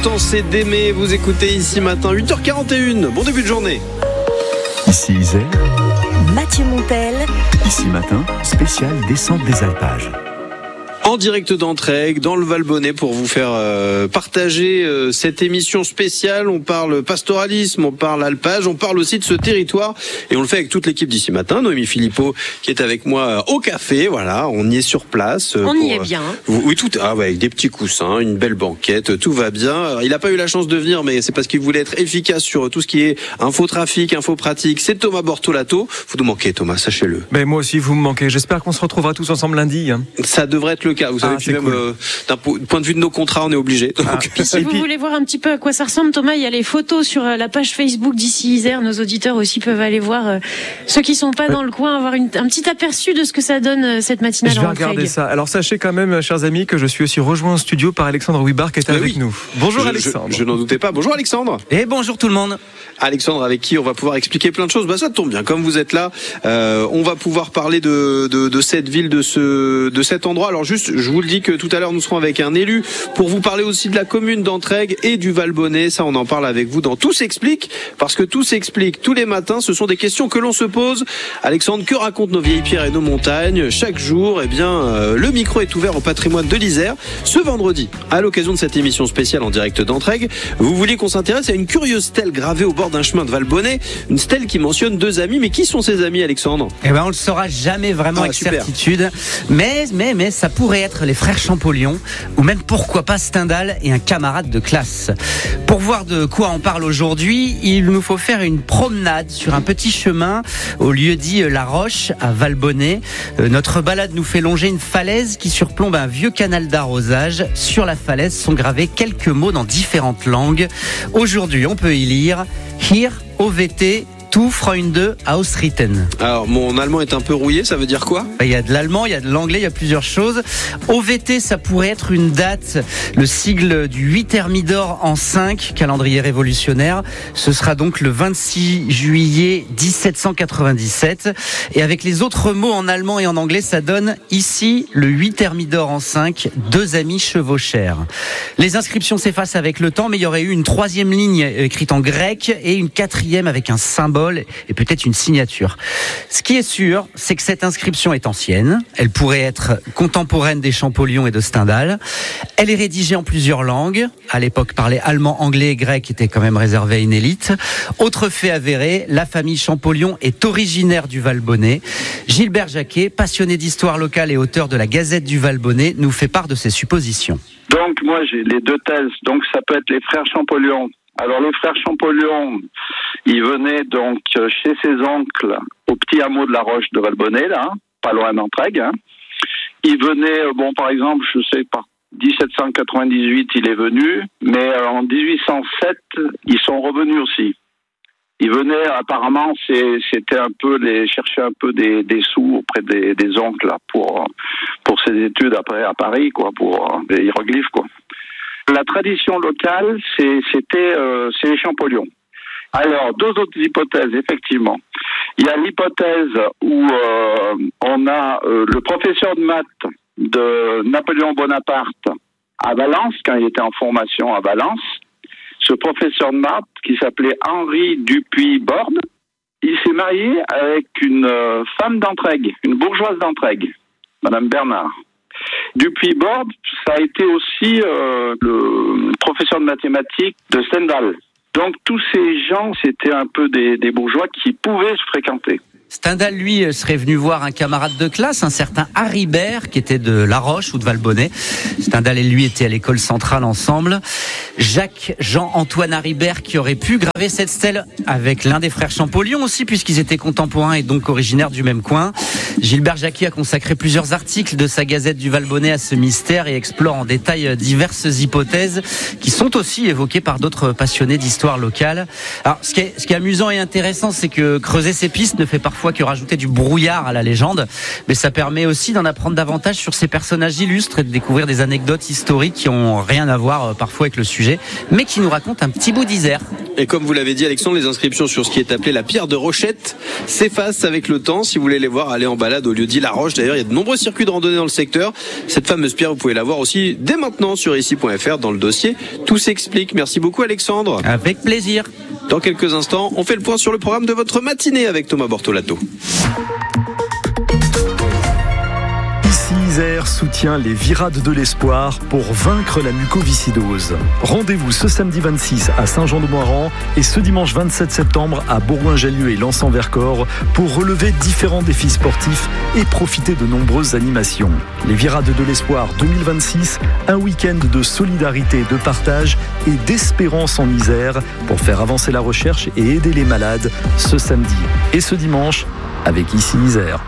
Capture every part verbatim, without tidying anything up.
l'instant, c'est d'aimer. Vous écoutez Ici Matin, huit heures quarante et une. Bon début de journée. Ici Isère, Mathieu Montel. Ici Matin, spécial descente des alpages. En direct d'Entraigues, dans le Valbonnais, pour vous faire euh, partager euh, cette émission spéciale. On parle pastoralisme, on parle alpage, on parle aussi de ce territoire. Et on le fait avec toute l'équipe d'Ici Matin. Noémie Philippot, qui est avec moi euh, au café. Voilà, on y est sur place. Euh, on pour, y est bien. Euh, oui, tout. Ah ouais, avec des petits coussins, une belle banquette, tout va bien. Alors, il n'a pas eu la chance de venir, mais c'est parce qu'il voulait être efficace sur tout ce qui est infotrafic, infopratique. C'est Thomas Bortolato. Vous nous manquez, Thomas, sachez-le. Mais moi aussi, vous me manquez. J'espère qu'on se retrouvera tous ensemble lundi. Hein. Ça devrait être le cas. Vous savez, ah, puis même cool. euh, d'un point de vue de nos contrats, on est obligé. Ah. Puis si vous voulez voir un petit peu à quoi ça ressemble, Thomas, il y a les photos sur la page Facebook d'Ici Isère. Nos auditeurs aussi peuvent aller voir. Euh, ceux qui sont pas dans le coin, avoir une, un petit aperçu de ce que ça donne euh, cette matinale. Je vais en regarder Entraigues. ça. Alors sachez quand même, chers amis, que je suis aussi rejoint en studio par Alexandre Huibard qui est Mais avec oui. nous. Bonjour je, Alexandre. Je, je n'en doutais pas. Bonjour Alexandre. Et bonjour tout le monde. Alexandre, avec qui on va pouvoir expliquer plein de choses. Bah ça tombe bien. Comme vous êtes là, euh, on va pouvoir parler de, de, de cette ville, de ce, de cet endroit. Alors juste, je vous le dis que tout à l'heure nous serons avec un élu pour vous parler aussi de la commune d'Entraigues et du Valbonnais. Ça, on en parle avec vous dans Tout s'explique, parce que Tout s'explique tous les matins. Ce sont des questions que l'on se pose. Alexandre, que racontent nos vieilles pierres et nos montagnes? Chaque jour, eh bien, euh, le micro est ouvert au patrimoine de l'Isère. Ce vendredi, à l'occasion de cette émission spéciale en direct d'Entraigues, vous vouliez qu'on s'intéresse à une curieuse stèle gravée au bord d'un chemin de Valbonnais. Une stèle qui mentionne deux amis. Mais qui sont ces amis, Alexandre? Eh ben, on le saura jamais vraiment Ah, avec super. certitude. Mais, mais, mais, ça pourrait être les frères Champollion, ou même pourquoi pas Stendhal et un camarade de classe. Pour voir de quoi on parle aujourd'hui, il nous faut faire une promenade sur un petit chemin au lieu dit La Roche à Valbonnais. Euh, notre balade nous fait longer une falaise qui surplombe un vieux canal d'arrosage. Sur la falaise sont gravés quelques mots dans différentes langues. Aujourd'hui, on peut y lire Hier, O V T, Tu Freunde ausritten. Alors, mon allemand est un peu rouillé. Ça veut dire quoi? Il y a de l'allemand, il y a de l'anglais, il y a plusieurs choses. O V T, ça pourrait être une date, le sigle du huit Thermidor en cinq, calendrier révolutionnaire. Ce sera donc le vingt-six juillet dix-sept cent quatre-vingt-dix-sept. Et avec les autres mots en allemand et en anglais, ça donne ici le huit Thermidor en cinq, deux amis chevauchèrent. Les inscriptions s'effacent avec le temps, mais il y aurait eu une troisième ligne écrite en grec et une quatrième avec un symbole et peut-être une signature. Ce qui est sûr, c'est que cette inscription est ancienne. Elle pourrait être contemporaine des Champollion et de Stendhal. Elle est rédigée en plusieurs langues. À l'époque, parler allemand, anglais et grec était quand même réservé à une élite. Autre fait avéré, la famille Champollion est originaire du Valbonnais. Gilbert Jacquet, passionné d'histoire locale et auteur de la Gazette du Valbonnais, nous fait part de ses suppositions. Donc moi j'ai les deux thèses. Donc ça peut être les frères Champollion. Alors les frères Champollion, ils venaient donc chez ses oncles au petit hameau de la Roche de Valbonnais, là, hein, pas loin d'Entraigues. Hein. Ils venaient, bon par exemple, je sais par dix-sept cent quatre-vingt-dix-huit il est venu, mais en dix-huit cent sept ils sont revenus aussi. Ils venaient apparemment, c'est, c'était un peu les chercher un peu des, des sous auprès des, des oncles là, pour pour ses études après à Paris quoi, pour des hiéroglyphes quoi. La tradition locale, c'est, c'était euh, c'est les Champollion. Alors, deux autres hypothèses, effectivement. Il y a l'hypothèse où euh, on a euh, le professeur de maths de Napoléon Bonaparte à Valence, quand il était en formation à Valence. Ce professeur de maths, qui s'appelait Henri Dupuy-Borde, il s'est marié avec une euh, femme d'Entraigues, une bourgeoise d'Entraigues, Madame Bernard. Dupuy-Borde, ça a été aussi euh, le professeur de mathématiques de Stendhal. Donc tous ces gens, c'était un peu des, des bourgeois qui pouvaient se fréquenter. Stendhal, lui, serait venu voir un camarade de classe, un certain Haribert, qui était de La Roche ou de Valbonnais. Stendhal et lui étaient à l'école centrale ensemble. Jacques Jean-Antoine Haribert, qui aurait pu graver cette stèle avec l'un des frères Champollion aussi, puisqu'ils étaient contemporains et donc originaires du même coin. Gilbert Jacquet a consacré plusieurs articles de sa Gazette du Valbonnais à ce mystère et explore en détail diverses hypothèses qui sont aussi évoquées par d'autres passionnés d'histoire locale. Alors, ce qui est, ce qui est amusant et intéressant, c'est que creuser ces pistes ne fait parfois que rajouter du brouillard à la légende, mais ça permet aussi d'en apprendre davantage sur ces personnages illustres et de découvrir des anecdotes historiques qui ont rien à voir parfois avec le sujet sujet, mais qui nous raconte un petit bout d'Isère. Et comme vous l'avez dit Alexandre, les inscriptions sur ce qui est appelé la pierre de Rochette s'effacent avec le temps. Si vous voulez les voir, allez en balade au lieu dit La Roche. D'ailleurs, il y a de nombreux circuits de randonnée dans le secteur. Cette fameuse pierre, vous pouvez la voir aussi dès maintenant sur ici point f r dans le dossier Tout s'explique. Merci beaucoup Alexandre. Avec plaisir. Dans quelques instants, on fait le point sur le programme de votre matinée avec Thomas Bortolato. Isère soutient les Virades de l'Espoir pour vaincre la mucoviscidose. Rendez-vous ce samedi vingt-six à Saint-Jean-de-Moiran et ce dimanche vingt-sept septembre à Bourgoin-Jallieu et Lens-en-Vercors pour relever différents défis sportifs et profiter de nombreuses animations. Les Virades de l'Espoir deux mille vingt-six, un week-end de solidarité, de partage et d'espérance en Isère pour faire avancer la recherche et aider les malades ce samedi et ce dimanche avec Ici Isère.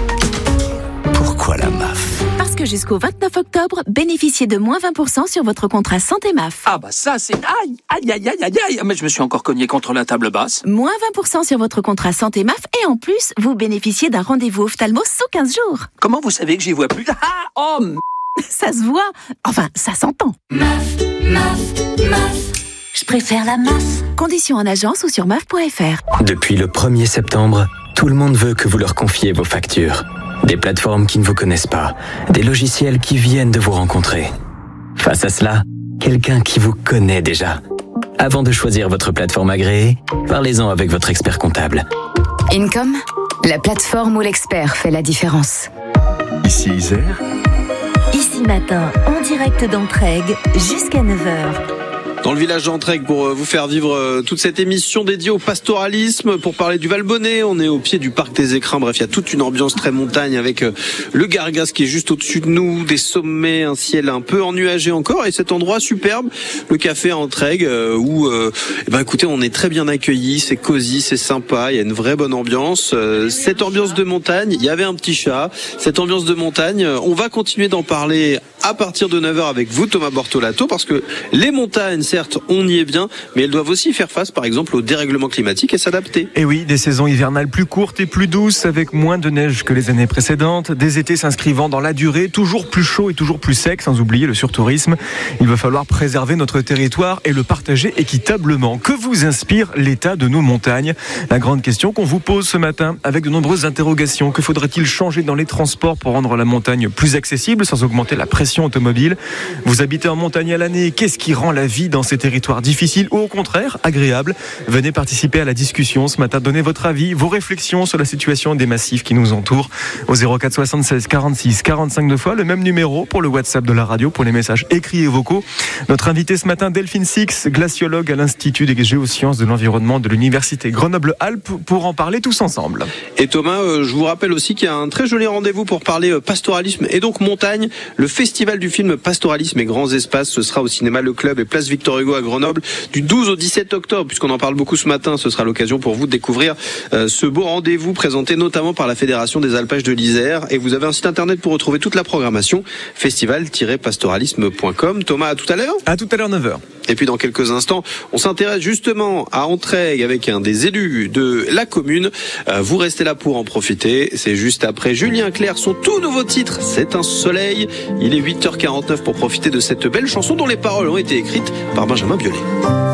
Pourquoi la M A F ? Parce que jusqu'au vingt-neuf octobre, bénéficiez de moins vingt pour cent sur votre contrat Santé M A F. Ah bah ça c'est... Aïe, aïe, aïe, aïe, aïe, aïe. Mais je me suis encore cogné contre la table basse. Moins vingt pour cent sur votre contrat Santé M A F et en plus, vous bénéficiez d'un rendez-vous ophtalmo sous quinze jours. Comment vous savez que j'y vois plus ? Ah, oh, m... Ça se voit. Enfin, ça s'entend. M A F, M A F, M A F. Je préfère la M A F. Conditions en agence ou sur M A F point F R. Depuis le premier septembre, tout le monde veut que vous leur confiez vos factures. Des plateformes qui ne vous connaissent pas, des logiciels qui viennent de vous rencontrer. Face à cela, quelqu'un qui vous connaît déjà. Avant de choisir votre plateforme agréée, parlez-en avec votre expert comptable. Income, la plateforme où l'expert fait la différence. Ici Isère. Ici matin, en direct d'Entraigues, jusqu'à neuf heures. Dans le village d'Entraigues pour vous faire vivre toute cette émission dédiée au pastoralisme, pour parler du Valbonnet. On est au pied du parc des Écrins. Bref, il y a toute une ambiance très montagne avec le Gargas qui est juste au-dessus de nous, des sommets, un ciel un peu ennuagé encore et cet endroit superbe, le café à Entraigues où, euh, eh ben, écoutez, on est très bien accueillis, c'est cosy, c'est sympa, il y a une vraie bonne ambiance. Cette ambiance de montagne, il y avait un petit chat. Cette ambiance de montagne, on va continuer d'en parler à partir de neuf heures avec vous, Thomas Bortolato, parce que les montagnes, certes, on y est bien, mais elles doivent aussi faire face, par exemple, au dérèglement climatique et s'adapter. Et oui, des saisons hivernales plus courtes et plus douces, avec moins de neige que les années précédentes, des étés s'inscrivant dans la durée, toujours plus chaud et toujours plus sec, sans oublier le surtourisme. Il va falloir préserver notre territoire et le partager équitablement. Que vous inspire l'état de nos montagnes ? La grande question qu'on vous pose ce matin, avec de nombreuses interrogations. Que faudrait-il changer dans les transports pour rendre la montagne plus accessible, sans augmenter la pression automobile ? Vous habitez en montagne à l'année, qu'est-ce qui rend la vie dans ces territoires difficiles ou au contraire agréables ? Venez participer à la discussion ce matin, donnez votre avis, vos réflexions sur la situation des massifs qui nous entourent au zéro quatre soixante-seize quarante-six quarante-cinq deux fois, le même numéro pour le WhatsApp de la radio pour les messages écrits et vocaux. Notre invité ce matin, Delphine Six, glaciologue à l'Institut des géosciences de l'environnement de l'Université Grenoble-Alpes, pour en parler tous ensemble. Et Thomas, euh, je vous rappelle aussi qu'il y a un très joli rendez-vous pour parler euh, pastoralisme et donc montagne. Le festival du film Pastoralisme et Grands Espaces, ce sera au cinéma Le Club et place Victor Hugo à Grenoble du douze au dix-sept octobre. Puisqu'on en parle beaucoup ce matin, ce sera l'occasion pour vous de découvrir euh, ce beau rendez-vous présenté notamment par la Fédération des Alpages de l'Isère. Et vous avez un site internet pour retrouver toute la programmation, festival tiret pastoralisme point com. Thomas, à tout à l'heure. À tout à l'heure, neuf heures. Et puis dans quelques instants, on s'intéresse justement à Entraigues avec un des élus de la commune. Euh, vous restez là pour en profiter. C'est juste après Julien Clerc, son tout nouveau titre, C'est un soleil. Il est huit heures quarante-neuf pour profiter de cette belle chanson dont les paroles ont été écrites par Benjamin Biolay.